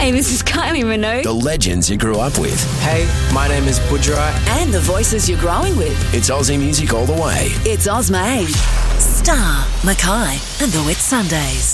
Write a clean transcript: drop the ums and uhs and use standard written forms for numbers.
Hey, this is Kylie Minogue. The legends you grew up with. Hey, my name is Budra. And the voices you're growing with. It's Aussie music all the way. It's Ozmade. Star, Mackay, and the Whit Sundays.